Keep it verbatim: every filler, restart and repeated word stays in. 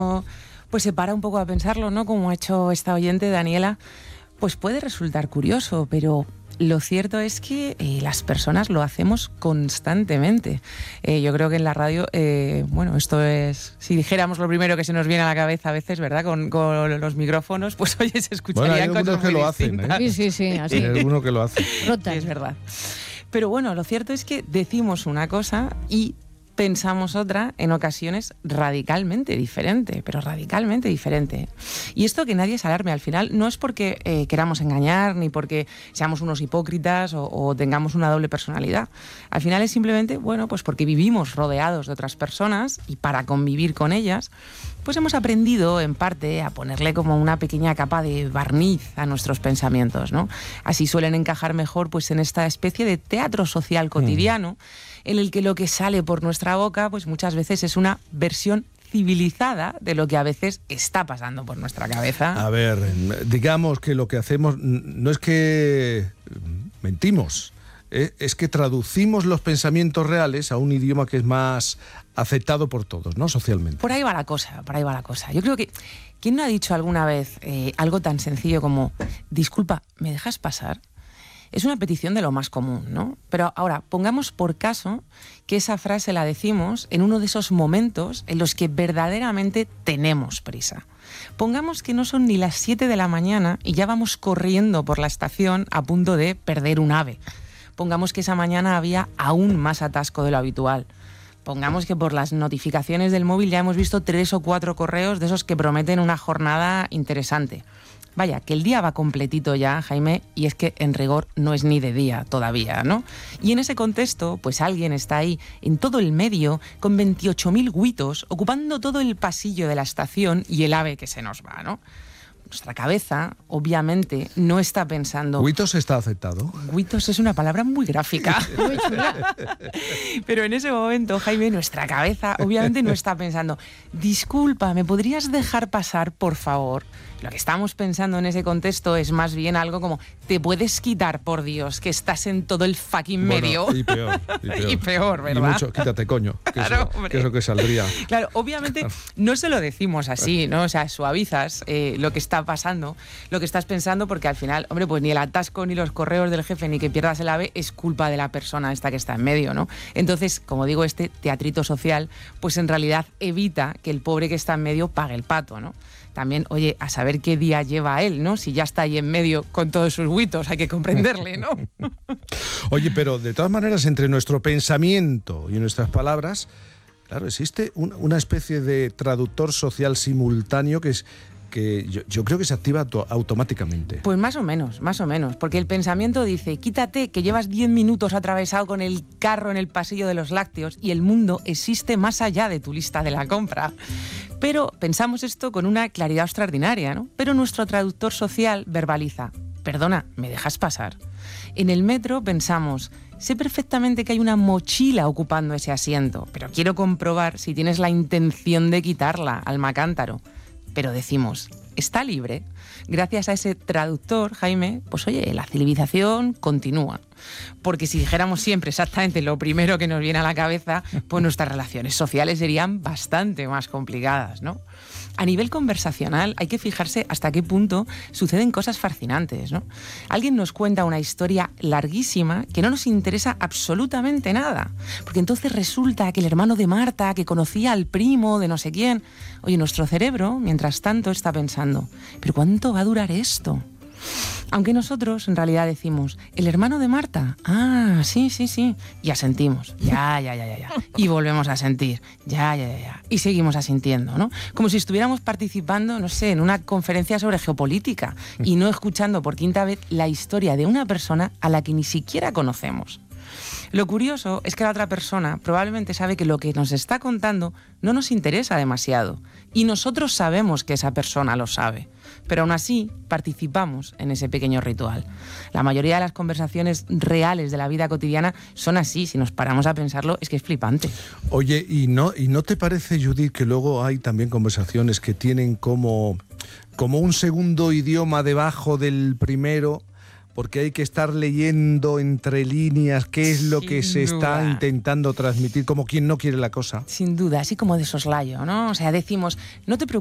pues se para un poco a pensarlo, ¿no? Como ha hecho esta oyente, Daniela, pues puede resultar curioso, pero lo cierto es que eh, las personas lo hacemos constantemente. Eh, yo creo que en la radio, eh, bueno, esto es, si dijéramos lo primero que se nos viene a la cabeza a veces, ¿verdad? Con, con los micrófonos, pues oye, se escucharían bueno, hay cosas que muy lo distintas. hacen, ¿eh? Sí, sí, sí, así. Hay alguno que lo hace. Rotas. Sí, es verdad. Pero bueno, lo cierto es que decimos una cosa y pensamos otra en ocasiones radicalmente diferente, pero radicalmente diferente. Y esto que nadie se alarme, al final no es porque eh, queramos engañar, ni porque seamos unos hipócritas o, o tengamos una doble personalidad. Al final es simplemente, bueno, pues porque vivimos rodeados de otras personas y para convivir con ellas, pues hemos aprendido en parte a ponerle como una pequeña capa de barniz a nuestros pensamientos, ¿no? Así suelen encajar mejor pues en esta especie de teatro social cotidiano, mm. en el que lo que sale por nuestra boca pues muchas veces es una versión civilizada de lo que a veces está pasando por nuestra cabeza. A ver, digamos que lo que hacemos no es que mentimos, es que traducimos los pensamientos reales a un idioma que es más aceptado por todos, ¿no? Socialmente. Por ahí va la cosa, por ahí va la cosa. Yo creo que, ¿quién no ha dicho alguna vez eh, algo tan sencillo como, disculpa, ¿me dejas pasar? Es una petición de lo más común, ¿no? Pero ahora, pongamos por caso que esa frase la decimos en uno de esos momentos en los que verdaderamente tenemos prisa. Pongamos que no son ni las siete de la mañana y ya vamos corriendo por la estación a punto de perder un ave. Pongamos que esa mañana había aún más atasco de lo habitual. Pongamos que por las notificaciones del móvil ya hemos visto tres o cuatro correos de esos que prometen una jornada interesante. Vaya, que el día va completito ya, Jaime, y es que en rigor no es ni de día todavía, ¿no? Y en ese contexto, pues alguien está ahí en todo el medio con veintiocho mil guitos ocupando todo el pasillo de la estación y el ave que se nos va, ¿no? Nuestra cabeza, obviamente, no está pensando... ¿Guitos está aceptado? Guitos es una palabra muy gráfica. Muy chula. Pero en ese momento, Jaime, nuestra cabeza, obviamente, no está pensando, disculpa, ¿me podrías dejar pasar, por favor? Lo que estamos pensando en ese contexto es más bien algo como, te puedes quitar, por Dios, que estás en todo el fucking bueno, medio. Y peor, y peor. Y peor, ¿verdad? Y mucho, quítate, coño, que, claro, eso, que es lo que saldría. Claro, obviamente no se lo decimos así, ¿no? O sea, suavizas eh, lo que está pasando, lo que estás pensando, porque al final, hombre, pues ni el atasco, ni los correos del jefe, ni que pierdas el ave, es culpa de la persona esta que está en medio, ¿no? Entonces, como digo, este teatrito social, pues en realidad evita que el pobre que está en medio pague el pato, ¿no? También, oye, a saber qué día lleva él, ¿no? Si ya está ahí en medio con todos sus guitos, hay que comprenderle, ¿no? Oye, pero de todas maneras, entre nuestro pensamiento y nuestras palabras, claro, existe un, una especie de traductor social simultáneo que es que yo, yo creo que se activa auto, automáticamente. Pues más o menos, más o menos, porque el pensamiento dice, quítate que llevas diez minutos atravesado con el carro en el pasillo de los lácteos y el mundo existe más allá de tu lista de la compra. Pero pensamos esto con una claridad extraordinaria, ¿no? Pero nuestro traductor social verbaliza, perdona, ¿me dejas pasar? En el metro pensamos, sé perfectamente que hay una mochila ocupando ese asiento, pero quiero comprobar si tienes la intención de quitarla, alma cántaro. Pero decimos, está libre. Gracias a ese traductor, Jaime, pues oye, la civilización continúa. Porque si dijéramos siempre exactamente lo primero que nos viene a la cabeza, pues nuestras relaciones sociales serían bastante más complicadas, ¿no? A nivel conversacional hay que fijarse hasta qué punto suceden cosas fascinantes, ¿no? Alguien nos cuenta una historia larguísima que no nos interesa absolutamente nada, porque entonces resulta que el hermano de Marta, que conocía al primo de no sé quién, oye, nuestro cerebro, mientras tanto, está pensando, ¿pero cuánto va a durar esto? Aunque nosotros en realidad decimos, ¿el hermano de Marta? Ah, sí, sí, sí. Y asentimos. Ya, ya, ya, ya, ya. Y volvemos a sentir. Ya, ya, ya, ya. Y seguimos asintiendo, ¿no? Como si estuviéramos participando, no sé, en una conferencia sobre geopolítica y no escuchando por quinta vez la historia de una persona a la que ni siquiera conocemos. Lo curioso es que la otra persona probablemente sabe que lo que nos está contando no nos interesa demasiado y nosotros sabemos que esa persona lo sabe, pero aún así participamos en ese pequeño ritual. La mayoría de las conversaciones reales de la vida cotidiana son así, si nos paramos a pensarlo es que es flipante. Oye, ¿y no, y no te parece, Judith, que luego hay también conversaciones que tienen como, como un segundo idioma debajo del primero? porque hay que estar leyendo entre líneas qué es lo Sin que se está duda. intentando transmitir, como quien no quiere la cosa. Sin duda, así como de soslayo, ¿no? O sea, decimos, no te preocupes,